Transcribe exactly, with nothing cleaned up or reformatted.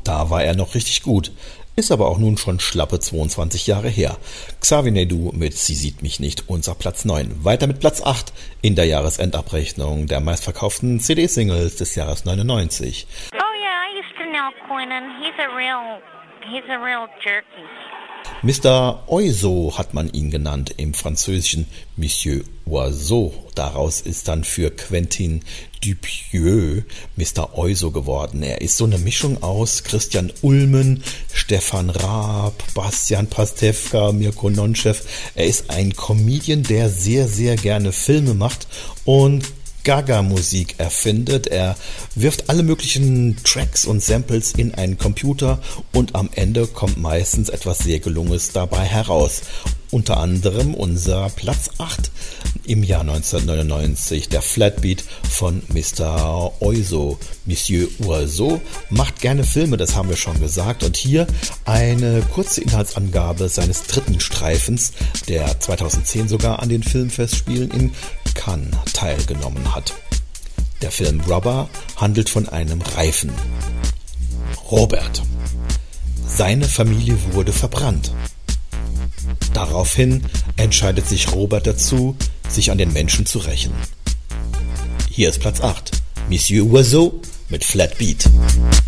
Da war er noch richtig gut. Ist aber auch nun schon schlappe zweiundzwanzig Jahre her. Xavier Naidoo mit Sie sieht mich nicht, unser Platz neun. Weiter mit Platz acht in der Jahresendabrechnung der meistverkauften C D-Singles des Jahres neunundneunzig. Oh yeah, I used to know Quentin. He's a real, he's a real jerky. Mister Oizo hat man ihn genannt, im Französischen Monsieur Oiseau. Daraus ist dann für Quentin Dupieux Mister Oizo geworden. Er ist so eine Mischung aus Christian Ulmen, Stefan Raab, Bastian Pastewka, Mirko Nonchev. Er ist ein Comedian, der sehr, sehr gerne Filme macht und Gaga-Musik erfindet. Er wirft alle möglichen Tracks und Samples in einen Computer und am Ende kommt meistens etwas sehr Gelungenes dabei heraus. Unter anderem unser Platz acht im Jahr neunzehnhundertneunundneunzig, der Flatbeat von Mister Oizo. Monsieur Oizo macht gerne Filme, das haben wir schon gesagt. Und hier eine kurze Inhaltsangabe seines dritten Streifens, der zweitausendzehn sogar an den Filmfestspielen in Cannes teilgenommen hat. Der Film Rubber handelt von einem Reifen. Robert. Seine Familie wurde verbrannt. Daraufhin entscheidet sich Robert dazu, sich an den Menschen zu rächen. Hier ist Platz acht. Monsieur Oizo mit Flatbeat.